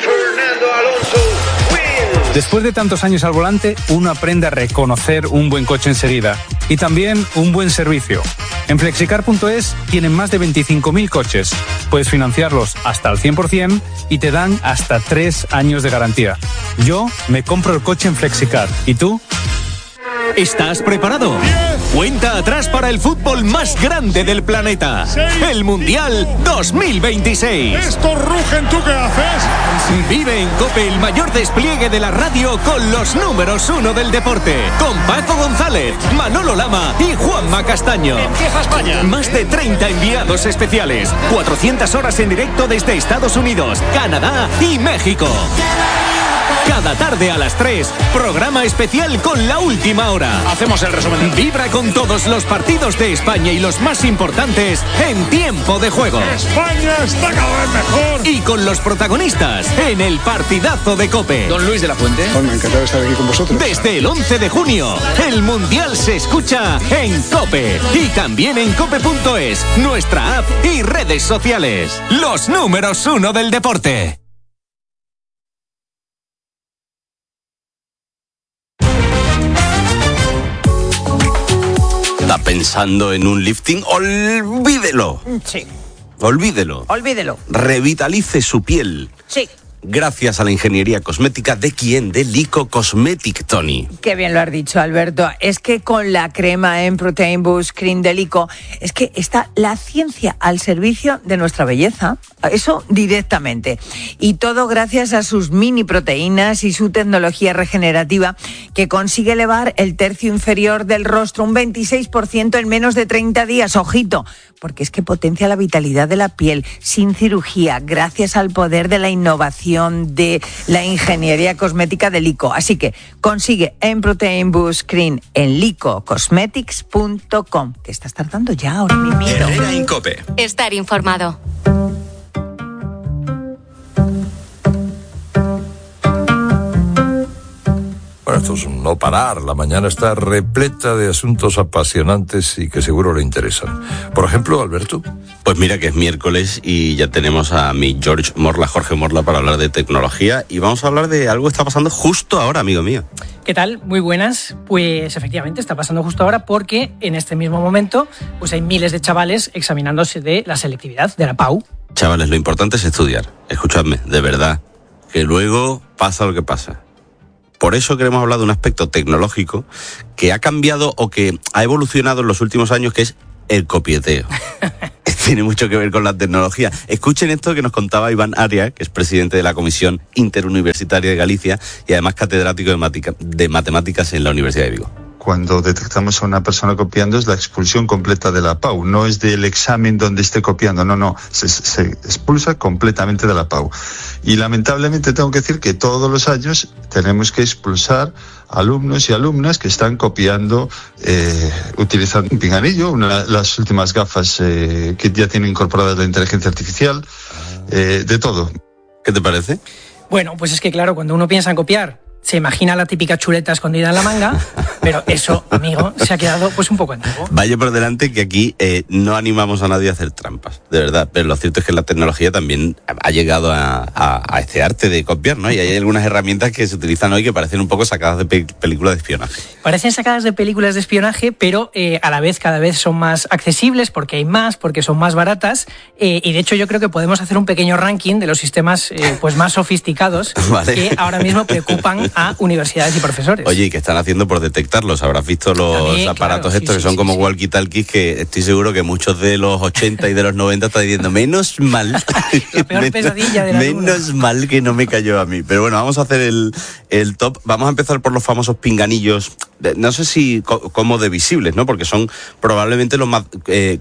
Después de tantos años al volante, uno aprende a reconocer un buen coche enseguida y también un buen servicio. En Flexicar.es tienen más de 25.000 coches. Puedes financiarlos hasta al 100% y te dan hasta 3 años de garantía. Yo me compro el coche en Flexicar. ¿Y tú? ¿Estás preparado? Cuenta atrás para el fútbol más grande del planeta. El Mundial 2026. ¡Esto rugen! ¿Tú qué haces? Vive en COPE el mayor despliegue de la radio con los números 1 del deporte. Con Paco González, Manolo Lama y Juanma Castaño. Empieza España. Más de 30 enviados especiales. 400 horas en directo desde Estados Unidos, Canadá y México. Cada tarde a las 3, programa especial con La Última Hora. Hacemos el resumen. Vibra con todos los partidos de España y los más importantes en tiempo de juego. España está cada vez mejor. Y con los protagonistas en el partidazo de COPE. Don Luis de la Fuente. Bueno, encantado de estar aquí con vosotros. Desde el 11 de junio, el Mundial se escucha en COPE. Y también en COPE.es, nuestra app y redes sociales. Los números 1 del deporte. ¿Está pensando en un lifting? ¡Olvídelo! Sí. Olvídelo. Olvídelo. Revitalice su piel. Sí. Gracias a la ingeniería cosmética de quién, de Lico Cosmetic, Tony. Qué bien lo has dicho, Alberto. Es que con la crema en Protein Boost Cream de Lico, es que está la ciencia al servicio de nuestra belleza. Eso directamente. Y todo gracias a sus mini proteínas y su tecnología regenerativa que consigue elevar el tercio inferior del rostro un 26% en menos de 30 días. Ojito, porque es que potencia la vitalidad de la piel sin cirugía gracias al poder de la innovación de la ingeniería cosmética de Lico. Así que consigue en Protein Boost Cream en licocosmetics.com, que estás tardando ya ahora mismo. Herrera en COPE. Estar informado. Bueno, esto es un no parar. La mañana está repleta de asuntos apasionantes y que seguro le interesan. Por ejemplo, Alberto. Pues mira que es miércoles y ya tenemos a mi Jorge Morla, para hablar de tecnología. Y vamos a hablar de algo que está pasando justo ahora, amigo mío. ¿Qué tal? Muy buenas. Pues efectivamente está pasando justo ahora porque en este mismo momento pues hay miles de chavales examinándose de la selectividad, de la PAU. Chavales, lo importante es estudiar. Escuchadme, de verdad, que luego pasa lo que pasa. Por eso queremos hablar de un aspecto tecnológico que ha cambiado o que ha evolucionado en los últimos años, que es el copieteo. Tiene mucho que ver con la tecnología. Escuchen esto que nos contaba Iván Arias, que es presidente de la Comisión Interuniversitaria de Galicia y además catedrático de matemáticas en la Universidad de Vigo. cuando detectamos a una persona copiando es la expulsión completa de la PAU, no es del examen donde esté copiando, no, se expulsa completamente de la PAU. Y lamentablemente tengo que decir que todos los años tenemos que expulsar alumnos y alumnas que están copiando utilizando un pinganillo, las últimas gafas que ya tienen incorporada la inteligencia artificial, de todo. ¿Qué te parece? Bueno, pues es que claro, cuando uno piensa en copiar, se imagina la típica chuleta escondida en la manga, pero eso, amigo, se ha quedado pues un poco antiguo. Vaya por delante que aquí no animamos a nadie a hacer trampas, de verdad, pero lo cierto es que la tecnología también ha llegado a este arte de copiar, ¿no? Y hay algunas herramientas que se utilizan hoy que parecen un poco sacadas de películas de espionaje. Parecen sacadas de películas de espionaje, pero a la vez cada vez son más accesibles porque hay más, porque son más baratas, y de hecho yo creo que podemos hacer un pequeño ranking de los sistemas pues más sofisticados vale. que ahora mismo preocupan a universidades y profesores. Oye, ¿y qué están haciendo por detectarlos? Habrás visto los también, aparatos claro, estos que son como walkie-talkies, que estoy seguro que muchos de los 80 y de los 90 están diciendo, menos mal. La peor pesadilla de la menos mal que no me cayó a mí. Pero bueno, vamos a hacer el top. Vamos a empezar por los famosos pinganillos, no sé si como de visibles, ¿no? Porque son probablemente los más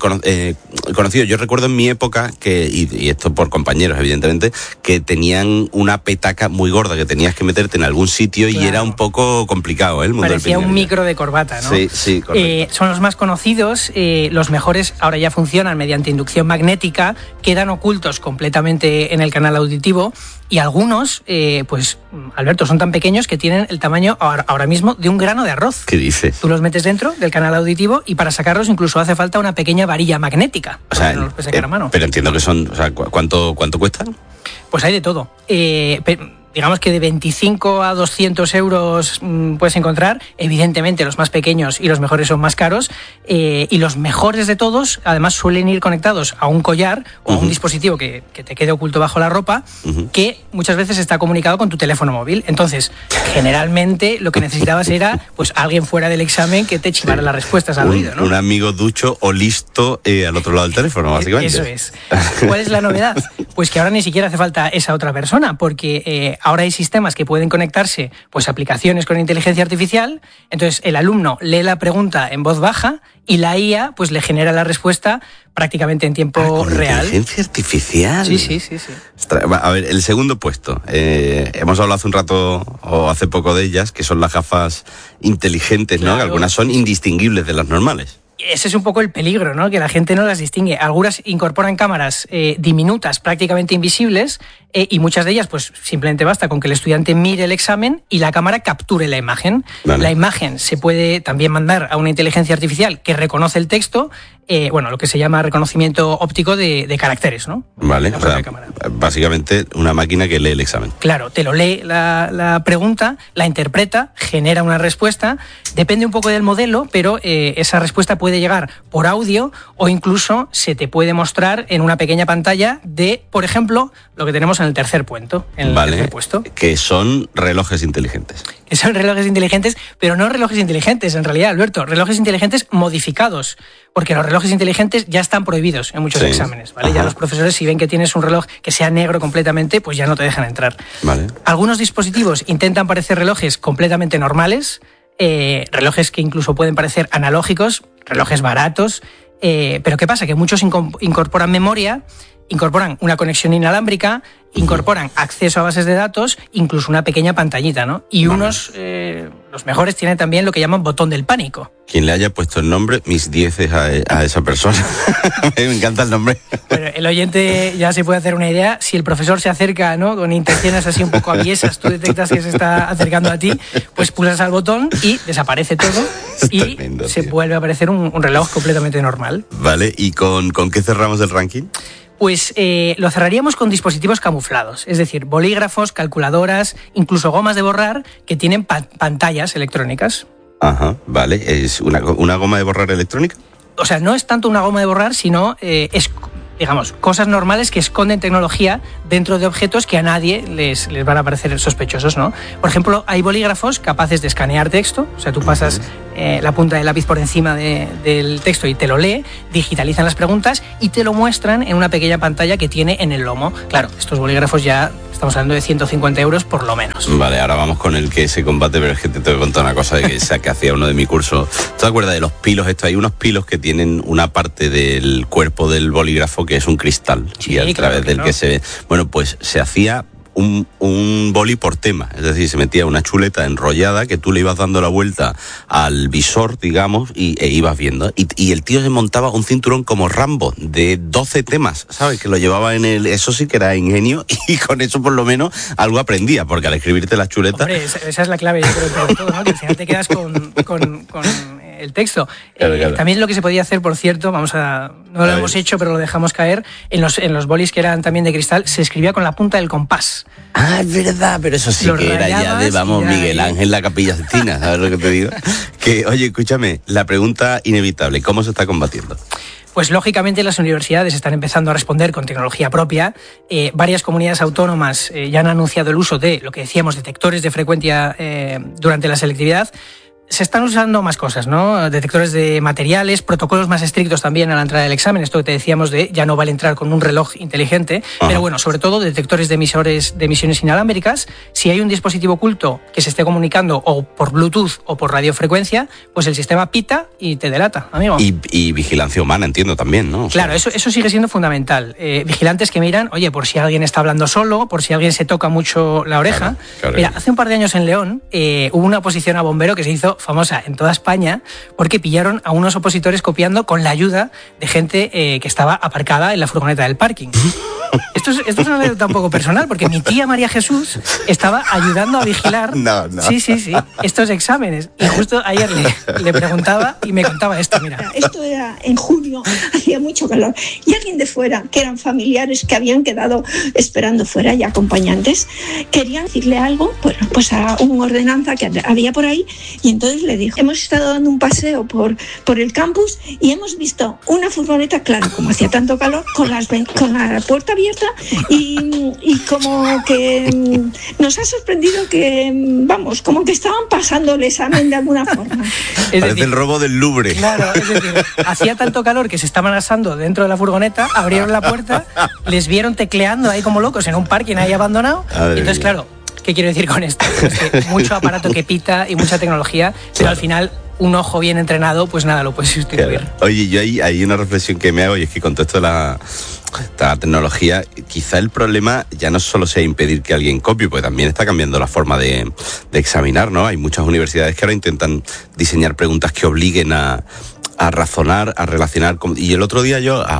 conocidos. Yo recuerdo en mi época, y esto por compañeros, evidentemente, que tenían una petaca muy gorda que tenías que meterte en algún sitio claro. y era un poco complicado, el mundo parecía del un micro de corbata, ¿no? Sí, correcto. Son los más conocidos, los mejores ahora ya funcionan mediante inducción magnética, quedan ocultos completamente en el canal auditivo y algunos, pues, Alberto, son tan pequeños que tienen el tamaño ahora mismo de un grano de arroz. ¿Qué dices? Tú los metes dentro del canal auditivo y para sacarlos incluso hace falta una pequeña varilla magnética. O sea, no los puedes sacar a mano. Pero entiendo que son, o sea, ¿cuánto cuestan? Pues hay de todo. Digamos que de 25 a 200 euros puedes encontrar. Evidentemente los más pequeños y los mejores son más caros, y los mejores de todos además suelen ir conectados a un collar o a un dispositivo que te quede oculto bajo la ropa, que muchas veces está comunicado con tu teléfono móvil. Entonces, generalmente lo que necesitabas era pues alguien fuera del examen que te chivara las respuestas al oído, ¿no? Un amigo ducho o listo al otro lado del teléfono, básicamente. Eso es. ¿Cuál es la novedad? Pues que ahora ni siquiera hace falta esa otra persona, porque ahora hay sistemas que pueden conectarse pues a aplicaciones con inteligencia artificial. Entonces el alumno lee la pregunta en voz baja y la IA pues le genera la respuesta prácticamente en tiempo real. ¿Inteligencia artificial? Sí. A ver, el segundo puesto. Hemos hablado hace un rato o hace poco de ellas, que son las gafas inteligentes, claro. ¿no? Que algunas son indistinguibles de las normales. Ese es un poco el peligro, ¿no? Que la gente no las distingue. Algunas incorporan cámaras diminutas, prácticamente invisibles, y muchas de ellas, pues simplemente basta con que el estudiante mire el examen y la cámara capture la imagen. Vale. La imagen se puede también mandar a una inteligencia artificial que reconoce el texto, lo que se llama reconocimiento óptico de caracteres, ¿no? Vale, o sea, básicamente una máquina que lee el examen. Claro, te lo lee la pregunta, la interpreta, genera una respuesta, depende un poco del modelo, pero esa respuesta puede llegar por audio o incluso se te puede mostrar en una pequeña pantalla de, por ejemplo, lo que tenemos en el tercer puesto. Que son relojes inteligentes. Que son relojes inteligentes, pero no relojes inteligentes, en realidad, Alberto, relojes inteligentes modificados, porque los relojes inteligentes ya están prohibidos en muchos exámenes, ¿vale? Ya los profesores, si ven que tienes un reloj que sea negro completamente, pues ya no te dejan entrar. Vale. Algunos dispositivos intentan parecer relojes completamente normales, relojes que incluso pueden parecer analógicos, relojes baratos, pero ¿qué pasa? Que muchos incorporan memoria, incorporan una conexión inalámbrica, incorporan acceso a bases de datos, incluso una pequeña pantallita, ¿no? Y unos, los mejores, tienen también lo que llaman botón del pánico. Quien le haya puesto el nombre, mis 10 a esa persona. Me encanta el nombre. Bueno, el oyente ya se puede hacer una idea. Si el profesor se acerca, ¿no?, con intenciones así un poco aviesas, tú detectas que se está acercando a ti, pues pulsas al botón y desaparece todo y tremendo, se vuelve a aparecer un reloj completamente normal. Vale, ¿y con qué cerramos el ranking? Pues lo cerraríamos con dispositivos camuflados, es decir, bolígrafos, calculadoras, incluso gomas de borrar que tienen pantallas electrónicas. Ajá, vale. ¿Es una goma de borrar electrónica? O sea, no es tanto una goma de borrar, sino es, digamos, cosas normales que esconden tecnología dentro de objetos que a nadie les van a parecer sospechosos, ¿no? Por ejemplo, hay bolígrafos capaces de escanear texto, o sea, tú pasas la punta del lápiz por encima del texto y te lo lee, digitalizan las preguntas y te lo muestran en una pequeña pantalla que tiene en el lomo. Claro, estos bolígrafos ya estamos hablando de 150 euros por lo menos. Vale, ahora vamos con el que se combate, pero es que te tengo que contar una cosa de que hacía uno de mi curso. ¿Tú te acuerdas de los pilos? Hay unos pilos que tienen una parte del cuerpo del bolígrafo que es un cristal, sí, y a través del que se ve. Bueno, pues se hacía un boli por tema, es decir, se metía una chuleta enrollada que tú le ibas dando la vuelta al visor, digamos, e ibas viendo. Y el tío se montaba un cinturón como Rambo de 12 temas, ¿sabes? Que lo llevaba en el... Eso sí que era ingenio, y con eso por lo menos algo aprendía, porque al escribirte la chuleta... Hombre, esa es la clave, yo creo, de todo, ¿no? Que al final te quedas con el texto. Claro. También lo que se podía hacer, por cierto, no lo hemos hecho, pero lo dejamos caer, en los bolis que eran también de cristal, se escribía con la punta del compás. Ah, es verdad, pero eso sí que era ya de, Miguel Ángel la Capilla Sistina, ¿sabes lo que te digo? Que, oye, escúchame, la pregunta inevitable, ¿cómo se está combatiendo? Pues lógicamente las universidades están empezando a responder con tecnología propia. Varias comunidades autónomas ya han anunciado el uso de, lo que decíamos, detectores de frecuencia durante la selectividad. Se están usando más cosas, ¿no? Detectores de materiales, protocolos más estrictos también a la entrada del examen. Esto que te decíamos de ya no vale entrar con un reloj inteligente, pero bueno, sobre todo detectores de emisiones inalámbricas. Si hay un dispositivo oculto que se esté comunicando o por Bluetooth o por radiofrecuencia, pues el sistema pita y te delata, amigo. Y vigilancia humana, entiendo también, ¿no? Claro, eso sigue siendo fundamental. Vigilantes que miran, oye, por si alguien está hablando solo, por si alguien se toca mucho la oreja. Claro. Mira, hace un par de años en León hubo una oposición a bombero que se hizo famosa en toda España porque pillaron a unos opositores copiando con la ayuda de gente que estaba aparcada en la furgoneta del parking. Esto es una anécdota un poco personal, porque mi tía María Jesús estaba ayudando a vigilar sí, estos exámenes. Y justo ayer le preguntaba y me contaba esto, mira. Esto era en junio, hacía mucho calor. Y alguien de fuera, que eran familiares que habían quedado esperando fuera y acompañantes, querían decirle algo, pues a una ordenanza que había por ahí, y entonces le dijo, hemos estado dando un paseo por el campus y hemos visto una furgoneta, claro, como hacía tanto calor, con la puerta abierta y como que nos ha sorprendido que, vamos, como que estaban pasando el examen de alguna forma. Parece el robo del Louvre. Claro, es decir, hacía tanto calor que se estaban asando dentro de la furgoneta, abrieron la puerta, les vieron tecleando ahí como locos en un parking ahí abandonado, y entonces, claro, ¿qué quiero decir con esto? Pues que mucho aparato que pita y mucha tecnología, pero al final un ojo bien entrenado, pues nada, lo puedes sustituir. Claro. Oye, yo hay una reflexión que me hago, y es que con todo esto de la tecnología, quizá el problema ya no solo sea impedir que alguien copie, porque también está cambiando la forma de examinar, ¿no? Hay muchas universidades que ahora intentan diseñar preguntas que obliguen a razonar, a relacionar. Y el otro día yo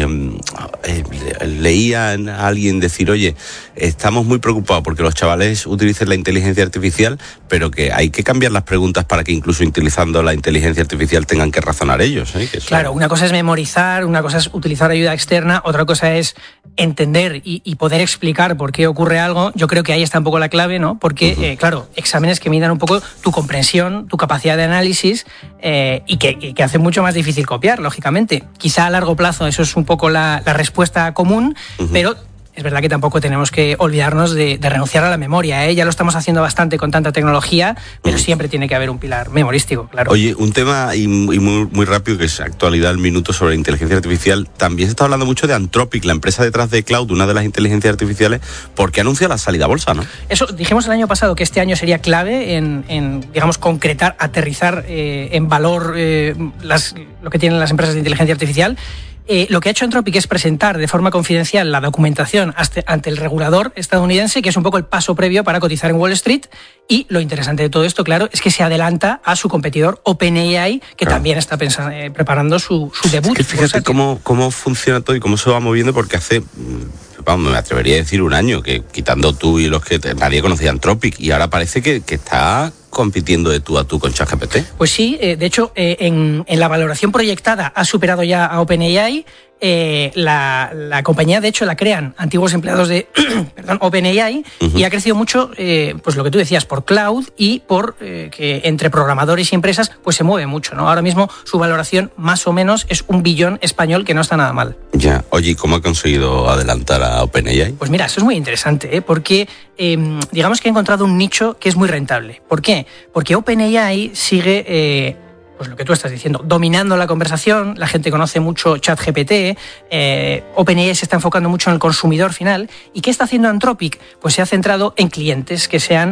leía a alguien decir, oye, estamos muy preocupados porque los chavales utilicen la inteligencia artificial, pero que hay que cambiar las preguntas para que incluso utilizando la inteligencia artificial tengan que razonar ellos. Claro, una cosa es memorizar, una cosa es utilizar ayuda externa, otra cosa es entender y poder explicar por qué ocurre algo. Yo creo que ahí está un poco la clave, ¿no? Porque, claro, exámenes que midan un poco tu comprensión, tu capacidad de análisis y que hacen mucho más difícil copiar, lógicamente. Quizá a largo plazo eso es un poco la respuesta común, pero es verdad que tampoco tenemos que olvidarnos de renunciar a la memoria, ¿eh? Ya lo estamos haciendo bastante con tanta tecnología, pero siempre tiene que haber un pilar memorístico, claro. Oye, un tema y muy rápido, que es actualidad al minuto, sobre inteligencia artificial. También se está hablando mucho de Anthropic, la empresa detrás de Cloud, una de las inteligencias articiciales, porque anuncia la salida a bolsa, ¿no? Eso dijimos el año pasado, que este año sería clave en digamos, concretar, aterrizar en valor lo que tienen las empresas de inteligencia artificial. Lo que ha hecho Anthropic es presentar de forma confidencial la documentación ante el regulador estadounidense, que es un poco el paso previo para cotizar en Wall Street. Y lo interesante de todo esto, claro, es que se adelanta a su competidor OpenAI, que también está preparando su debut. Es que fíjate cómo funciona todo y cómo se va moviendo, porque hace... me atrevería a decir un año, que quitando tú y los que nadie conocía Anthropic, y ahora parece que está compitiendo de tú a tú con ChatGPT. Pues sí, de hecho, en la valoración proyectada ha superado ya a OpenAI. La compañía, de hecho, la crean antiguos empleados de OpenAI, y ha crecido mucho, pues lo que tú decías, por cloud y por que entre programadores y empresas pues se mueve mucho, ¿no? Ahora mismo su valoración más o menos es 1 billón español, que no está nada mal. Ya, oye, ¿cómo ha conseguido adelantar a OpenAI? Pues mira, eso es muy interesante, porque digamos que ha encontrado un nicho que es muy rentable. ¿Por qué? Porque OpenAI sigue pues lo que tú estás diciendo, dominando la conversación. La gente conoce mucho ChatGPT, OpenAI se está enfocando mucho en el consumidor final. ¿Y qué está haciendo Anthropic? Pues se ha centrado en clientes que sean